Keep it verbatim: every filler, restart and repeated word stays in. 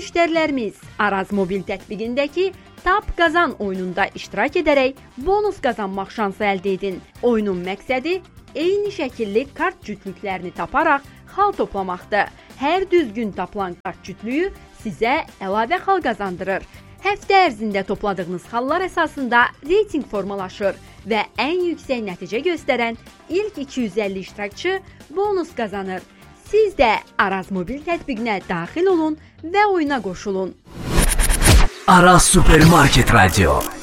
müştərilərimiz Araz mobil tətbiqindəki Tap Qazan oyununda iştirak edərək bonus qazanmaq şansı əldə edin. Oyunun məqsədi eyni şəkilli kart cütlüklərini taparaq xal toplamaqdır. Hər düzgün tapılan kart cütlüyü sizə əlavə xal qazandırır. Həftə ərzində topladığınız xallar əsasında reyting formalaşır və ən yüksək nəticə göstərən ilk iki yüz əlli iştirakçı bonus qazanır. Siz də Araz mobil tətbiqinə daxil olun və oyuna qoşulun. Araz Supermarket Radio.